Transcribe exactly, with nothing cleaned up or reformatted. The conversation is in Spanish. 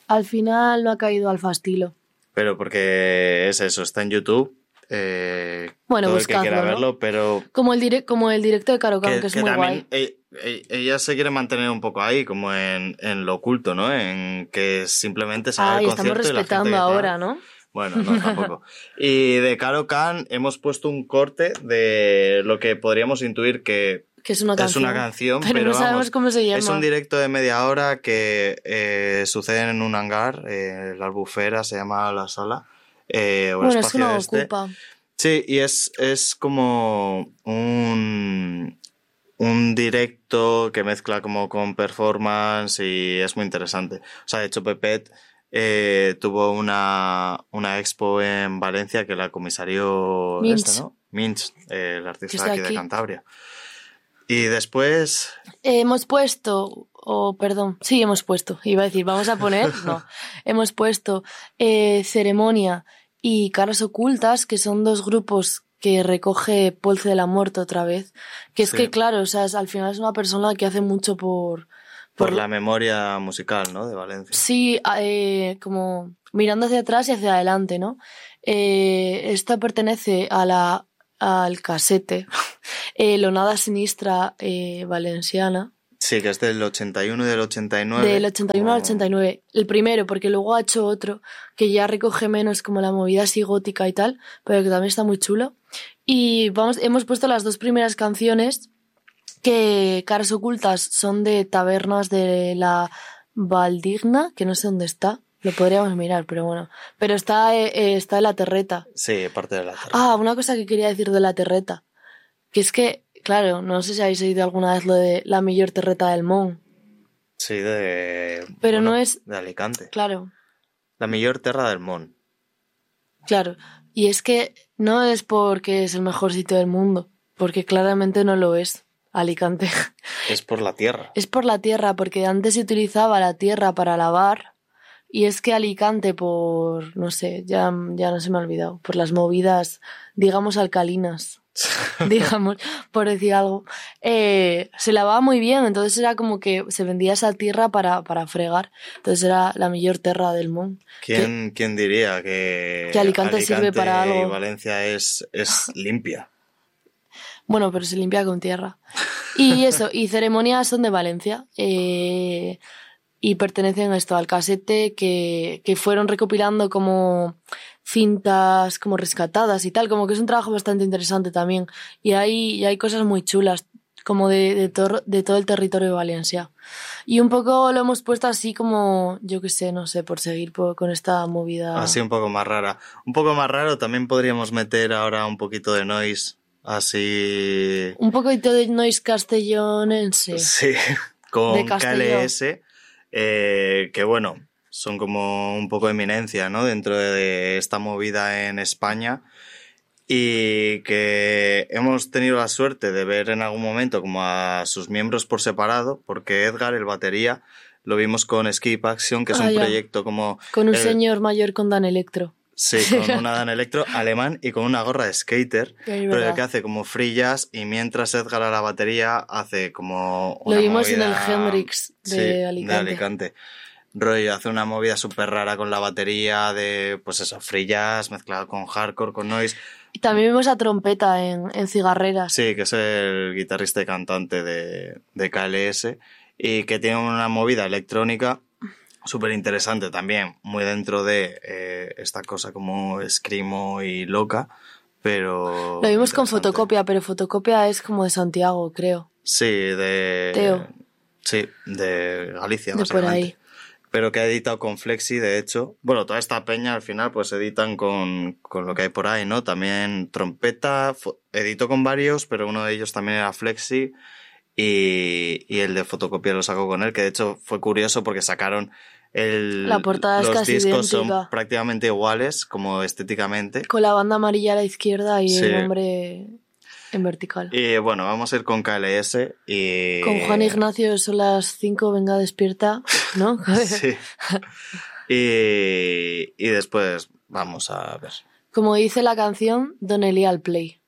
al final no ha caído al fastilo. Pero porque es eso, está en YouTube. Eh, bueno, todo buscadlo, el que quiera ¿no? verlo, pero... Como el, direct, como el directo de Caro Can, que, que es que muy también, guay. Ella, ella se quiere mantener un poco ahí, como en, en lo oculto, ¿no? En que simplemente se haga ah, el y concierto estamos respetando y la gente ahora, tal. ¿no? Bueno, no, tampoco. Y de Caro Can hemos puesto un corte de lo que podríamos intuir que... Que es una canción. Es una canción, pero, pero no sabemos vamos, cómo se llama. Es un directo de media hora que eh, sucede en un hangar, eh, la Albufera, se llama la sala, eh, o el bueno, espacio es una este. ocupa. Sí, y es, es como un, un directo que mezcla como con performance y es muy interesante. O sea, de hecho, Pepet eh, tuvo una, una expo en Valencia que la comisarió Minch. este, ¿no? Minch, eh, el artista de aquí, aquí de Cantabria. Y después... Eh, hemos puesto, o oh, perdón, sí, hemos puesto, iba a decir, vamos a poner, no, hemos puesto eh, Ceremonia y Caras Ocultas, que son dos grupos que recoge Polce de la Muerte otra vez, que es sí. que claro, o sea, es, al final es una persona que hace mucho por... Por, por la memoria musical, ¿no?, de Valencia. Sí, eh, como mirando hacia atrás y hacia adelante, ¿no? Eh, esta pertenece a la al casete, eh, Lonada Sinistra eh, Valenciana. Sí, que es del ochenta y uno y del ochenta y nueve. Del ochenta y uno como... al ochenta y nueve. El primero, porque luego ha hecho otro que ya recoge menos como la movida así gótica y tal, pero que también está muy chulo. Y vamos, hemos puesto las dos primeras canciones, que Caras Ocultas son de Tabernas de la Valdigna, que no sé dónde está. Lo podríamos mirar, pero bueno. Pero está, eh, está en la Terreta. Sí, parte de la Terreta. Ah, una cosa que quería decir de la Terreta. Que es que, claro, no sé si habéis oído alguna vez lo de la mejor terreta del Mon. Sí, de... Pero bueno, no es... de Alicante. Claro. La mejor terra del Mon. Claro. Y es que no es porque es el mejor sitio del mundo. Porque claramente no lo es, Alicante. Es por la tierra. Es por la tierra, porque antes se utilizaba la tierra para lavar... Y es que Alicante, por, no sé, ya, ya no se me ha olvidado, por las movidas, digamos, alcalinas, digamos, por decir algo, eh, se lavaba muy bien, entonces era como que se vendía esa tierra para, para fregar, entonces era la mejor terra del mundo. ¿Quién, que, ¿quién diría que, que Alicante, Alicante sirve para algo? Y Valencia es, es limpia. Bueno, pero se limpia con tierra. Y eso, y ceremonias son de Valencia, eh... y pertenecen a esto, al casete, que, que fueron recopilando como cintas como rescatadas y tal, como que es un trabajo bastante interesante también. Y hay, y hay cosas muy chulas, como de, de, to- de todo el territorio de Valencia. Y un poco lo hemos puesto así como, yo qué sé, no sé, por seguir por, con esta movida. Así un poco más rara. Un poco más raro también podríamos meter ahora un poquito de noise, así... Un poquito de noise castellonense. Sí, con K L S... Eh, que bueno, son como un poco eminencia, ¿no?, dentro de esta movida en España, y que hemos tenido la suerte de ver en algún momento como a sus miembros por separado, porque Edgar, el batería, lo vimos con Escape Action, que es ah, un ya. proyecto como... Con un el... señor mayor con Dan Electro. Sí, con una Dan Electro alemán y con una gorra de skater, pero que hace como free jazz, y mientras Edgar a la batería hace como una Lo vimos movida, en el Hendrix de, sí, Alicante. de Alicante. Rollo, hace una movida súper rara con la batería de, pues eso, free jazz mezclado con hardcore, con noise. Y también vimos a Trompeta en, en Cigarreras. Sí, que es el guitarrista y cantante de, de K L S, y que tiene una movida electrónica súper interesante también, muy dentro de eh, esta cosa como escrimo y loca, pero... Lo vimos con Fotocopia, pero Fotocopia es como de Santiago, creo. Sí, de... Teo. Sí, de Galicia, de básicamente. Por ahí. Pero que ha editado con Flexi, de hecho. Bueno, toda esta peña al final pues editan con, con lo que hay por ahí, ¿no? También Trompeta, editó con varios, pero uno de ellos también era Flexi, y, y el de Fotocopia lo sacó con él, que de hecho fue curioso porque sacaron el, la portada los es casi discos idéntica. Son prácticamente iguales, como estéticamente. Con la banda amarilla a la izquierda y sí. el nombre en vertical. Y bueno, vamos a ir con K L S y... Con Juan Ignacio son las cinco, venga despierta, ¿no? Sí. Y, y después vamos a ver. Como dice la canción, Don Elía al play.